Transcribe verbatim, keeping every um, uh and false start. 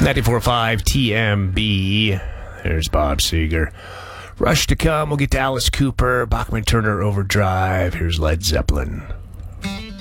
ninety-four point five T M B. There's Bob Seger. Rush to come. We'll get to Alice Cooper, Bachman Turner Overdrive. Here's Led Zeppelin.